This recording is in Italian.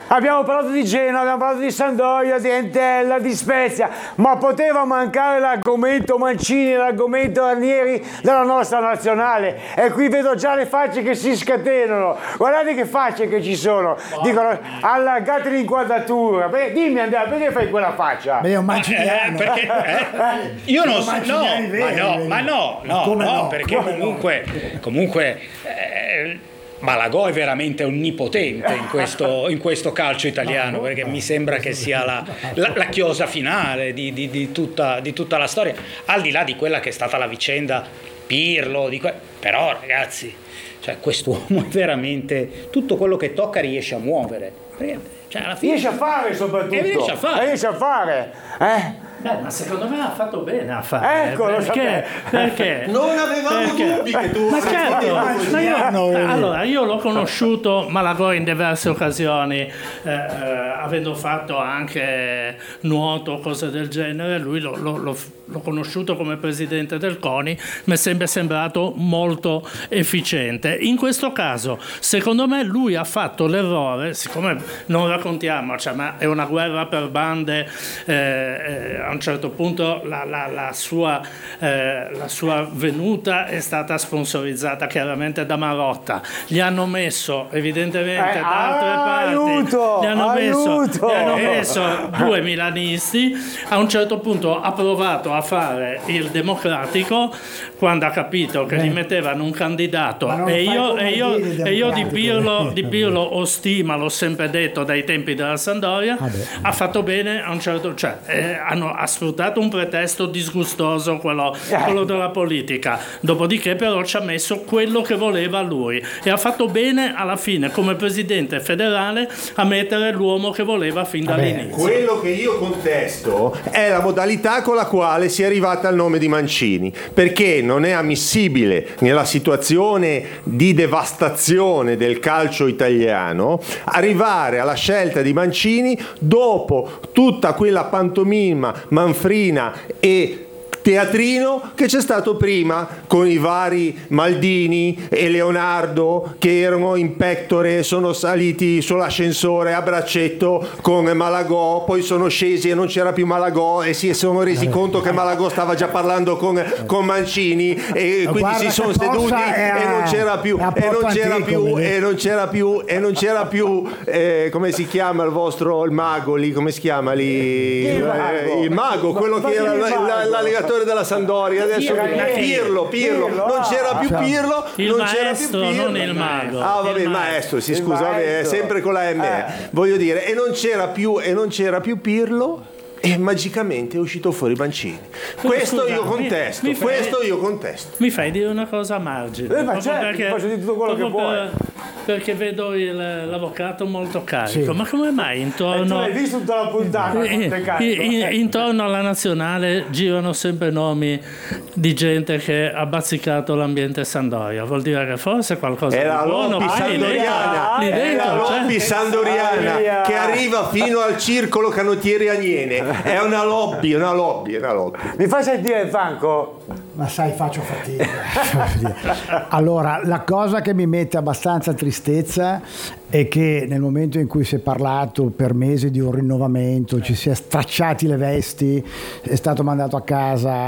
Abbiamo parlato di Genoa, abbiamo parlato di Sampdoria, di Entella, di Spezia, ma poteva mancare l'argomento Mancini, l'argomento Ranieri della nostra nazionale. E qui vedo già le facce che si scatenano. Guardate che facce che ci sono. Dicono allargate l'inquadratura. Dimmi Andrea, perché fai quella faccia? Beh, è un manciniano. Perché io non so, no, perché comunque Malagò è veramente onnipotente in questo calcio italiano, perché mi sembra che sia la chiosa finale di tutta la storia, al di là di quella che è stata la vicenda Pirlo, però ragazzi, cioè, quest'uomo è veramente, tutto quello che tocca riesce a muovere, cioè, alla fine, riesce a fare soprattutto, riesce a fare. Ma secondo me ha fatto bene a fare. Ecco, perché? Non avevamo dubbi che tu ma certo, allora io l'ho conosciuto Malagò in diverse occasioni, avendo fatto anche nuoto, cose del genere. Lui l'ho conosciuto come presidente del CONI, mi è sempre sembrato molto efficiente. In questo caso secondo me lui ha fatto l'errore, siccome non raccontiamoci, ma è una guerra per bande, a un certo punto la sua venuta è stata sponsorizzata chiaramente da Marotta, gli hanno messo evidentemente da altre parti, gli hanno messo due milanisti. A un certo punto ha provato a fare il democratico quando ha capito che gli mettevano un candidato, e io di Pirlo ho stima, l'ho sempre detto dai tempi della Sampdoria. Ha fatto bene a un certo, ha sfruttato un pretesto disgustoso, quello della politica, dopodiché però ci ha messo quello che voleva lui, e ha fatto bene alla fine come presidente federale a mettere l'uomo che voleva fin dall'inizio. Quello che io contesto è la modalità con la quale si è arrivata al nome di Mancini, perché non è ammissibile nella situazione di devastazione del calcio italiano arrivare alla scelta di Mancini dopo tutta quella pantomima manfrina e teatrino che c'è stato prima con i vari Maldini e Leonardo che erano in pectore, sono saliti sull'ascensore a braccetto con Malagò, poi sono scesi e non c'era più Malagò e si sono resi conto che Malagò stava già parlando con Mancini, e quindi si sono seduti e non c'era più come si chiama il mago lì, come si chiama lì? Il mago, quello che era l'allegatore della Sampdoria, adesso Pirlo, non c'era più Pirlo, il maestro, non il mago. Il maestro, si scusa, è sempre con la M, voglio dire, e non c'era più Pirlo. E magicamente è uscito fuori Mancini. Questo io contesto. Mi fai dire una cosa a margine? Perché faccio di tutto quello che vuoi. Perché vedo l'avvocato molto carico. Ma come mai intorno? Tu l'hai visto tutta la puntata? Intorno alla nazionale girano sempre nomi di gente che ha bazzicato l'ambiente Sampdoria. Vuol dire che forse qualcosa è la lobby sandoriana che arriva fino al circolo canottieri Aniene. È una lobby. Mi fai sentire Franco? Ma sai, faccio fatica. Allora, la cosa che mi mette abbastanza tristezza è che nel momento in cui si è parlato per mesi di un rinnovamento, ci si è stracciati le vesti, è stato mandato a casa